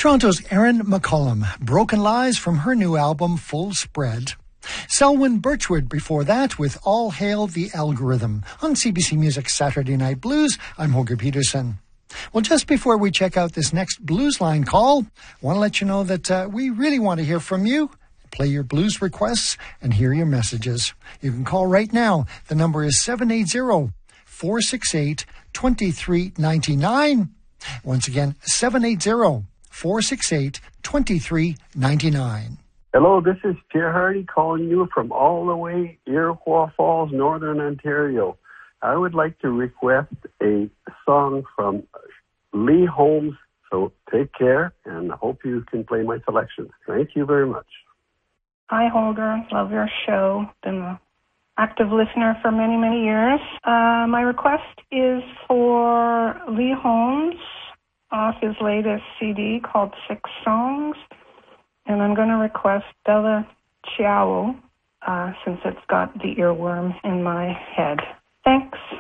Toronto's Erin McCollum, Broken Lies from her new album, Full Spread. Selwyn Birchwood before that with All Hail the Algorithm. On CBC Music Saturday Night Blues, I'm Holger Peterson. Well, just before we check out this next Blues Line call, I want to let you know that we really want to hear from you. Play your blues requests and hear your messages. You can call right now. The number is 780-468-2399. Once again, 780-468-2399. Hello, this is Pierre Hardy calling you from all the way Iroquois Falls, Northern Ontario. I would like to request a song from Lee Holmes, so take care, and I hope you can play my selection. Thank you very much. Hi, Holger. Love your show. Been an active listener for many, many years. My request is for Lee Holmes off his latest CD called 6 Songs. And I'm going to request Bella Ciao since it's got the earworm in my head. Thanks.